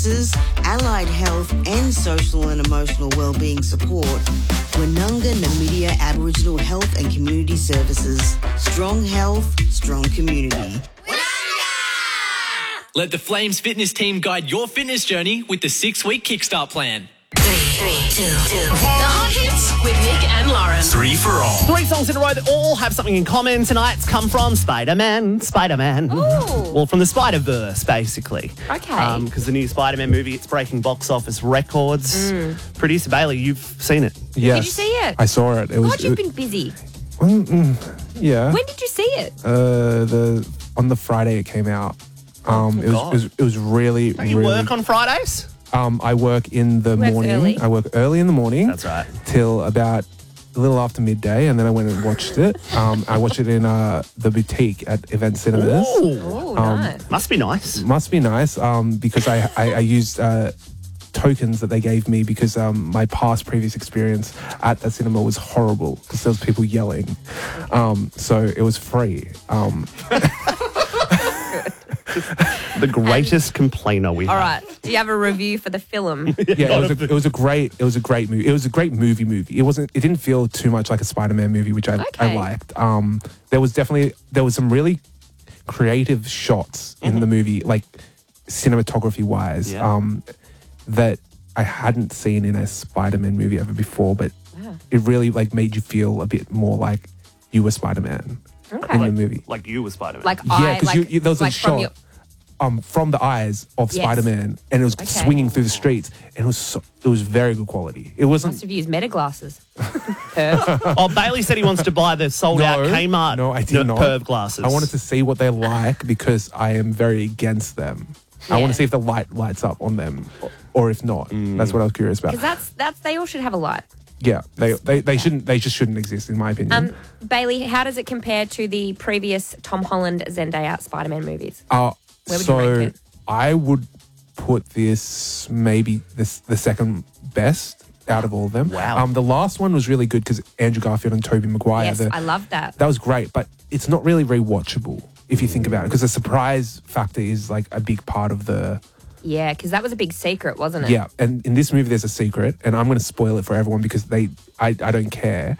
services, allied health and social and emotional wellbeing support, Woononga Namibia Aboriginal Health and Community Services. Strong health, strong community. Let the Flames fitness team guide your fitness journey with the 6-week Kickstart plan. 3, 2, 2. The Hot Hits with Nick and Lauren. 3 for all. 3 songs in a row that all have something in common. Tonight's come from Spider-Man. Well, from the Spider-Verse, basically. Okay. Because the new Spider-Man movie, it's breaking box office records. Producer Bailey, you've seen it. Yes. Did you see it? I saw it. It was. God, you've been busy. Yeah. When did you see it? On the Friday it came out. It was really. Don't you work on Fridays? I work in the morning. Early. I work early in the morning. That's right. Till about a little after midday, and then I went and watched it. I watched it in the boutique at Event Cinemas. Oh, nice. Must be nice. Must be nice because I used tokens that they gave me because my previous experience at that cinema was horrible because there was people yelling. So it was free. The greatest complainer we have. All right. Do you have a review for the film? Yeah, it was a great movie. It was a great movie. It didn't feel too much like a Spider-Man movie, which I liked. There was some really creative shots in the movie, like cinematography wise, that I hadn't seen in a Spider-Man movie ever before, but it really made you feel a bit more like you were Spider-Man in the movie. Like you were Spider-Man. Because there was a shot from the eyes of Spider-Man, and it was swinging through the streets, and it was very good quality. It wasn't. Must have used Meta glasses. Bailey said he wants to buy the sold-out Kmart No, I did not. Perv glasses. I wanted to see what they're like because I am very against them. I want to see if the light lights up on them, or if not. That's what I was curious about. Because they all should have a light. Yeah, they shouldn't. They just shouldn't exist, in my opinion. Bailey, how does it compare to the previous Tom Holland Zendaya Spider-Man movies? Where would you rank it? I would put this maybe the second best out of all of them. Wow. The last one was really good because Andrew Garfield and Tobey Maguire. Yes, I loved that. That was great, but it's not really rewatchable if you think about it because the surprise factor is like a big part of the. Yeah, because that was a big secret, wasn't it? Yeah, and in this movie there's a secret, and I'm going to spoil it for everyone because I don't care.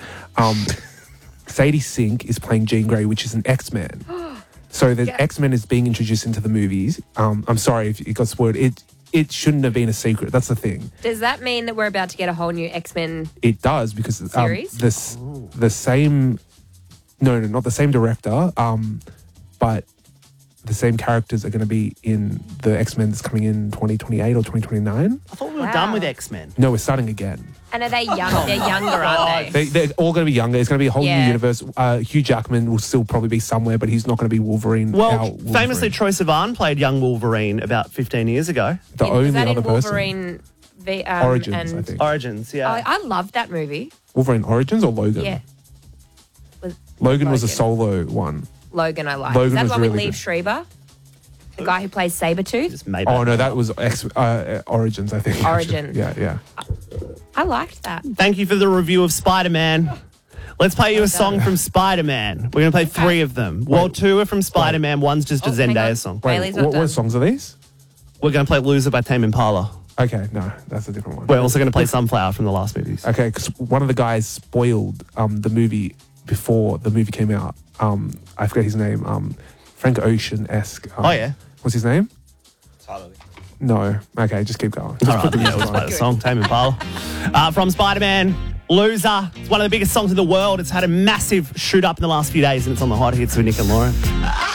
Sadie Sink is playing Jean Grey, which is an X-Men. So the X-Men is being introduced into the movies. I'm sorry if it got spoiled. It shouldn't have been a secret. That's the thing. Does that mean that we're about to get a whole new X-Men? It does because series? the same. No, not the same director. But the same characters are going to be in the X-Men that's coming in 2028 or 2029. I thought we were done with X-Men. No, we're starting again. And are they young? They're younger, aren't they? They're all going to be younger. It's going to be a whole new universe. Hugh Jackman will still probably be somewhere, but he's not going to be Wolverine. Well, famously, Troye Sivan played young Wolverine about 15 years ago. The only was that other in person. Wolverine Origins, I think. Origins, yeah. I loved that movie. Wolverine Origins or Logan? Yeah. Logan was a solo one. Logan, I liked. Logan Is that was the one with really Liev good. Schreiber? The guy who plays Sabretooth? Just made Oh, no, that was Origins, I think. Origins. Yeah. I liked that. Thank you for the review of Spider-Man. Let's play you a song from Spider-Man. We're going to play 3 of them. Well, 2 are from Spider-Man. One's just a hang on. Zendaya song. Bailey's not What done. songs are these? We're going to play Loser by Tame Impala. Okay, no, that's a different one. We're also going to play Sunflower from the last movies. Okay, because one of the guys spoiled the movie before the movie came out. I forget his name. Frank Ocean-esque. Oh, yeah. What's his name? No. Okay, just keep going. All right, let's play the song, Tame Impala. From Spider-Man, Loser. It's one of the biggest songs in the world. It's had a massive shoot up in the last few days, and it's on the Hot Hits with Nick and Lauren.